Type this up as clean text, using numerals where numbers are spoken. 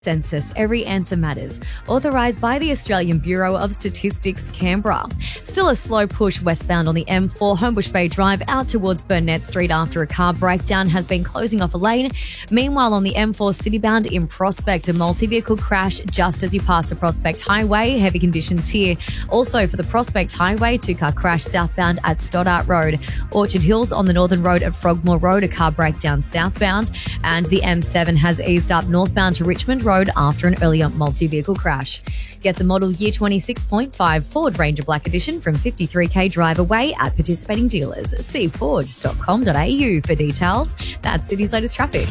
Census, every answer matters. Authorised by the Australian Bureau of Statistics, Canberra. Still a slow push westbound on the M4 Homebush Bay Drive out towards Burnett Street after a car breakdown has been closing off a lane. Meanwhile, on the M4 citybound in Prospect, a multi-vehicle crash just as you pass the Prospect Highway. Heavy conditions here. Also for the Prospect Highway, two-car crash southbound at Stoddart Road. Orchard Hills on the Northern Road at Frogmore Road, a car breakdown southbound. And the M7 has eased up northbound to Richmond Road after an earlier multi-vehicle crash. Get the model year 26.5 Ford Ranger Black Edition from 53k drive away at participating dealers. See Ford.com.au for details. That's Sydney's latest traffic.